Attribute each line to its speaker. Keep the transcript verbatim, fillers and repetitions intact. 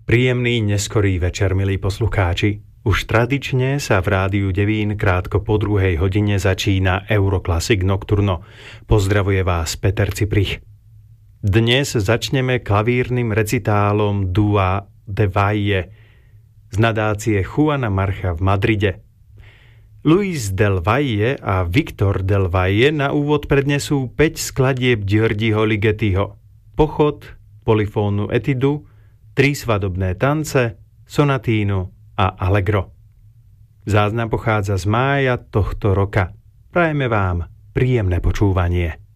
Speaker 1: Príjemný neskorý večer, milí poslucháči. Už tradične sa v Rádiu Devín krátko po druhej hodine začína Euroclassic Nocturno. Pozdravuje vás Peter Ciprich. Dnes začneme klavírnym recitálom Dua de Valle z nadácie Juana Marcha v Madride. Luis del Valle a Victor del Valle na úvod prednesú päť skladieb Giorgiho Ligetiho: Pochod, Polifónnu etidu, Tri svadobné tance, Sonatínu a Allegro. Záznam pochádza z mája tohto roka. Prajeme vám príjemné počúvanie.